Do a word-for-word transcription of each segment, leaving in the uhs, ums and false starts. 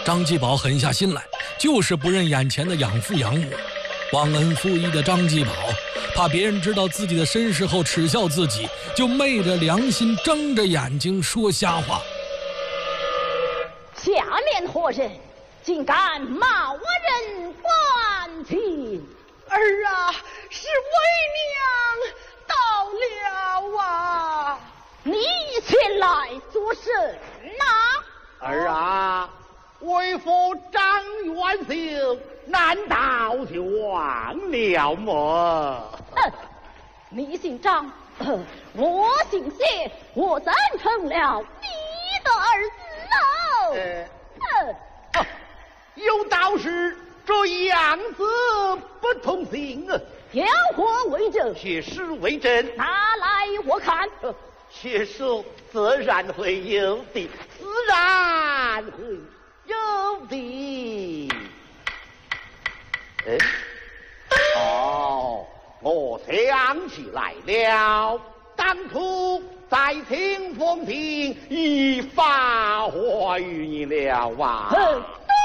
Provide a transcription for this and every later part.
张继宝狠下心来，就是不认眼前的养父养母。忘恩负义的张继宝，怕别人知道自己的身世后耻笑自己，就昧着良心睁着眼睛说瞎话。 下面何人竟敢冒我人官情？ 儿啊，是为娘到了啊！ 你前来做甚呐？ 儿啊，为父张元秀，难道就忘了么？ 哼！你姓张，我姓谢，我怎成了你的儿子喽？ 呃哼！ 啊，有道是这样子不同姓啊。 有何为证？ 确实为证。 拿来我看。 确实自然会有的，自然会有的。哎，哦，我想起来了，当初在清风亭已发话于你了啊。 哼！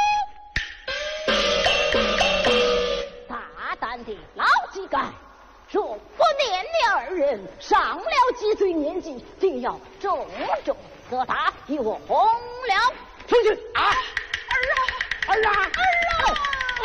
大胆的老几该，若不念你二人上了几岁年纪，定要重重责打，与我红了出去啊！ 儿啊，儿啊，儿啊！